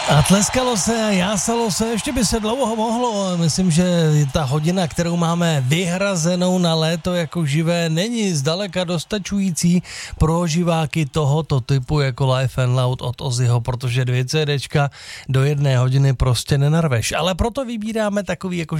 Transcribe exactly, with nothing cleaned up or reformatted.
A tleskalo se a jásalo se, ještě by se dlouho mohlo. Myslím, že ta hodina, kterou máme vyhrazenou na léto jako živé, není zdaleka dostačující pro živáky tohoto typu jako Life and Loud od Ozzyho, protože dvě CDčka do jedné hodiny prostě nenarveš. Ale proto vybíráme takový jako